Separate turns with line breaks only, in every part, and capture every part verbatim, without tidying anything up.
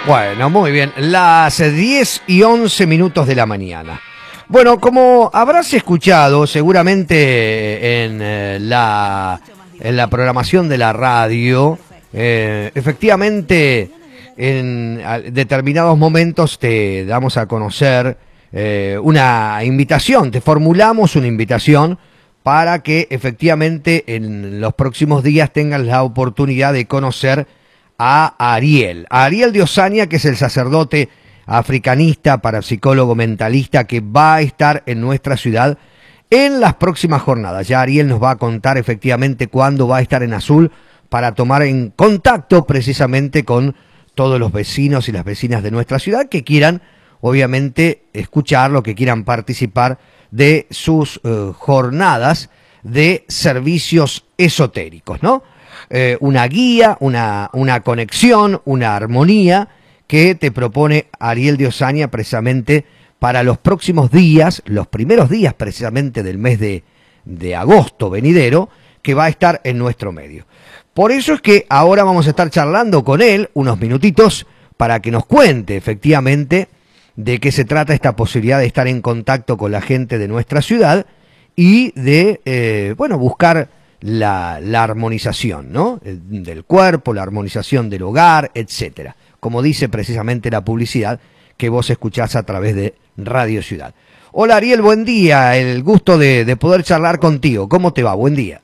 Bueno, muy bien, las diez y once minutos de la mañana. Bueno, como habrás escuchado seguramente en, eh, la, en la programación de la radio, eh, efectivamente en determinados momentos te damos a conocer eh, una invitación, te formulamos una invitación para que efectivamente en los próximos días tengas la oportunidad de conocer a Ariel, a Ariel de Osaña, que es el sacerdote africanista, parapsicólogo mentalista, que va a estar en nuestra ciudad en las próximas jornadas. Ya Ariel nos va a contar efectivamente cuándo va a estar en Azul para tomar en contacto precisamente con todos los vecinos y las vecinas de nuestra ciudad que quieran, obviamente, escucharlo, que quieran participar de sus eh, jornadas de servicios esotéricos, ¿no? Eh, una guía, una, una conexión, una armonía que te propone Ariel de Osaña precisamente para los próximos días, los primeros días precisamente del mes de, de agosto venidero, que va a estar en nuestro medio. Por eso es que ahora vamos a estar charlando con él unos minutitos para que nos cuente efectivamente de qué se trata esta posibilidad de estar en contacto con la gente de nuestra ciudad y de, eh, bueno, buscar La, la armonización, ¿no? Del cuerpo, la armonización del hogar, etcétera. Como dice precisamente la publicidad que vos escuchás a través de Radio Ciudad. Hola Ariel, buen día, el gusto de, de poder charlar contigo. ¿Cómo te va? Buen día.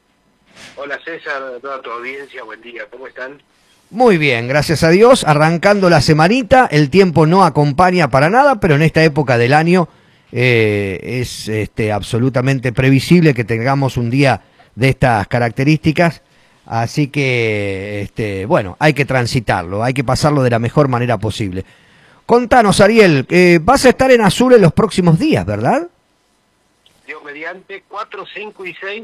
Hola César, a toda tu audiencia, buen día, ¿cómo están?
Muy bien, gracias a Dios, arrancando la semanita, el tiempo no acompaña para nada, pero en esta época del año eh, es este, absolutamente previsible que tengamos un día de estas características, así que, este, bueno, hay que transitarlo, hay que pasarlo de la mejor manera posible. Contanos, Ariel, eh, vas a estar en Azul en los próximos días, ¿verdad?
Dios mediante, cuatro, cinco y seis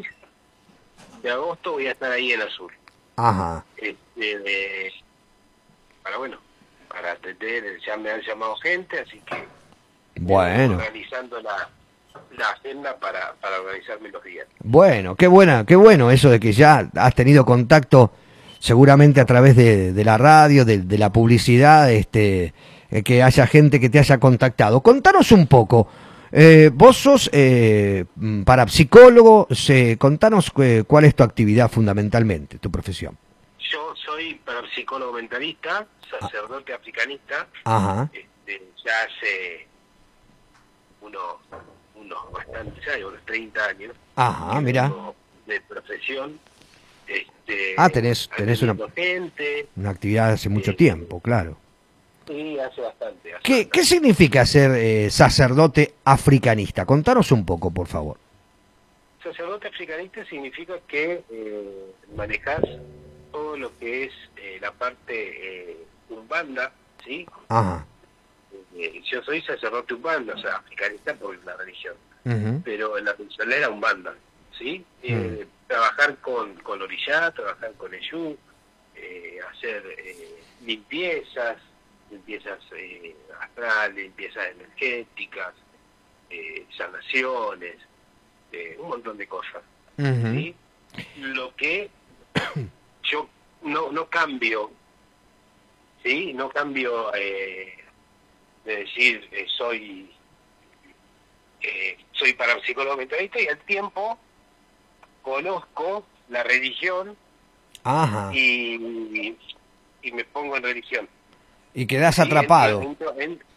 de agosto voy a estar ahí en Azul.
Ajá.
Este, de, para, bueno, para atender, ya me han llamado gente, así que...
Bueno.
Organizando la... la agenda para, para organizarme los días.
Bueno, qué buena, qué bueno eso de que ya has tenido contacto seguramente a través de, de la radio, de, de la publicidad, este, eh, que haya gente que te haya contactado. Contanos un poco, eh, vos sos eh, parapsicólogo, se, contanos eh, cuál es tu actividad fundamentalmente, tu profesión.
Yo soy parapsicólogo mentalista, sacerdote ah. africanista.
Ajá.
Este, ya hace unos... unos bastantes años, unos treinta años.
Ajá, mira.
De profesión. Este,
ah, tenés, tenés una,
gente,
una actividad hace mucho
eh,
tiempo, claro.
Sí, hace bastante. Hace
¿Qué,
bastante.
¿Qué significa ser eh, sacerdote africanista? Contanos un poco, por favor.
Sacerdote africanista significa que eh, manejás todo lo que es eh, la parte eh, umbanda, ¿sí?
Ajá.
Yo soy sacerdote umbanda, o sea, africanista por la religión,
uh-huh.
pero en la religión era umbanda, ¿sí? Uh-huh. Eh, trabajar con, con orillá, trabajar con eyú, eh, hacer eh, limpiezas, limpiezas eh, astrales, limpiezas energéticas, eh, sanaciones, eh, un montón de cosas, uh-huh. ¿sí? Lo que yo no, no cambio, ¿sí? No cambio... Eh, de decir, eh, soy eh, soy parapsicólogo mentalista y al tiempo conozco la religión. Ajá. Y, y, y me pongo en religión.
Y quedás
y
atrapado.
Entro, entro,